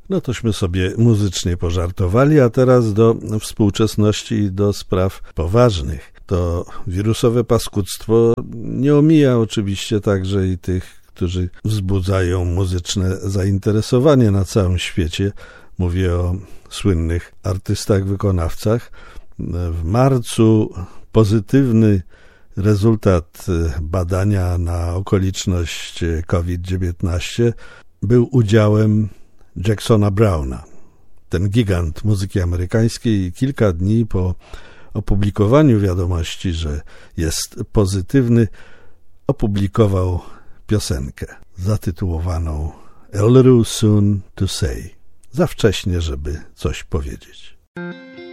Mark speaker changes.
Speaker 1: No tośmy sobie muzycznie pożartowali, a teraz do współczesności i do spraw poważnych. To wirusowe paskudztwo nie omija oczywiście także i tych, którzy wzbudzają muzyczne zainteresowanie na całym świecie. Mówię o słynnych artystach, wykonawcach. W marcu pozytywny rezultat badania na okoliczność COVID-19 był udziałem Jacksona Browna. Ten gigant muzyki amerykańskiej kilka dni po opublikowaniu wiadomości, że jest pozytywny, opublikował piosenkę zatytułowaną A Little Soon to Say. Za wcześnie, żeby coś powiedzieć.